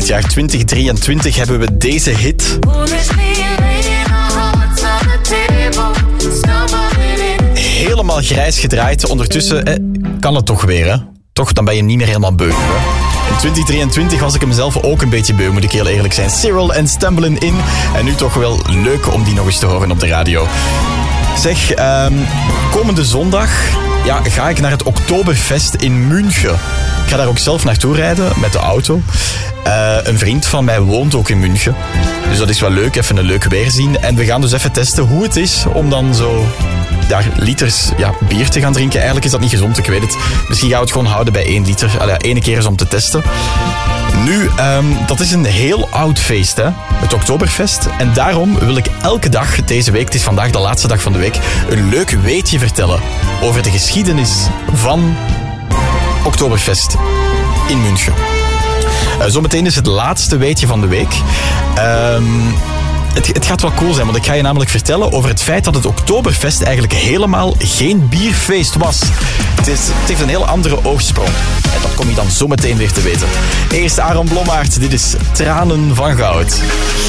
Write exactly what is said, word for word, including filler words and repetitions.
het jaar twintig drieëntwintig hebben we deze hit. Helemaal grijs gedraaid. Ondertussen eh, kan het toch weer, hè? Toch, dan ben je niet meer helemaal beu. Hè? In twintig drieëntwintig was ik hem zelf ook een beetje beu, moet ik heel eerlijk zijn. Cyril en Stumblin' In. En nu toch wel leuk om die nog eens te horen op de radio. Zeg, um, komende zondag ja, ga ik naar het Oktoberfest in München. Ik ga daar ook zelf naartoe rijden met de auto. Uh, een vriend van mij woont ook in München. Dus dat is wel leuk, even een leuk weer zien. En we gaan dus even testen hoe het is om dan zo daar liters ja, bier te gaan drinken. Eigenlijk is dat niet gezond, ik weet het. Misschien gaan we het gewoon houden bij één liter. Allee, één keer eens om te testen. Nu, um, dat is een heel oud feest, hè? Het Oktoberfest. En daarom wil ik elke dag deze week, het is vandaag de laatste dag van de week, een leuk weetje vertellen over de geschiedenis van Oktoberfest in München. Uh, zometeen is het laatste weetje van de week. Um, het, het gaat wel cool zijn, want ik ga je namelijk vertellen over het feit dat het Oktoberfest eigenlijk helemaal geen bierfeest was. Het, is, het heeft een heel andere oorsprong. En dat kom je dan zometeen weer te weten. Eerst Aaron Blommaert, dit is Tranen van Goud.